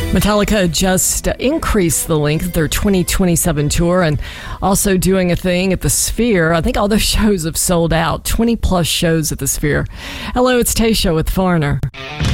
Metallica just increased the length of their 2027 tour and also doing a thing at the Sphere. I think all those shows have sold out, 20 plus shows at the Sphere. Hello, it's Taysha with Foreigner.